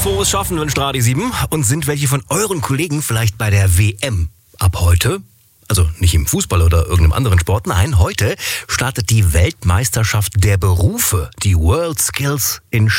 Frohes Schaffen wünscht Radio 7. Und sind welche von euren Kollegen vielleicht bei der WM ab heute? Also nicht im Fußball oder irgendeinem anderen Sport. Nein, heute startet die Weltmeisterschaft der Berufe, die World Skills in